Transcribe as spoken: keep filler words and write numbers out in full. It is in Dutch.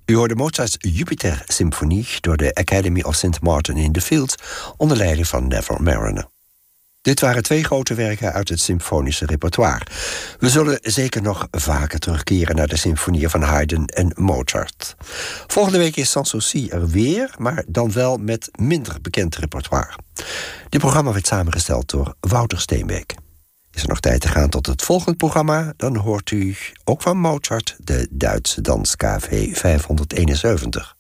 U hoorde Mozart's Jupiter-symfonie door de Academy of Saint Martin in the Fields onder leiding van Neville Marriner. Dit waren twee grote werken uit het symfonische repertoire. We zullen zeker nog vaker terugkeren naar de symfonieën van Haydn en Mozart. Volgende week is Sanssouci er weer, maar dan wel met minder bekend repertoire. Dit programma werd samengesteld door Wouter Steenbeek. Is er nog tijd te gaan tot het volgende programma? Dan hoort u ook van Mozart de Duitse dans K V vijfhonderdeenenzeventig.